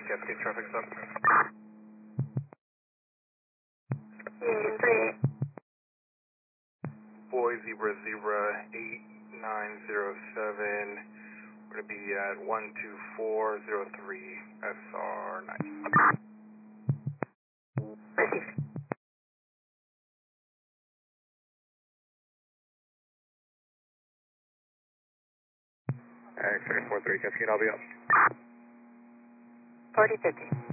Cascade traffic stop. Union 38. Boise, Zebra 8907. We're going to be at 12403 SR9. Received. X-ray 43 Cascade, I'll be up. 4050.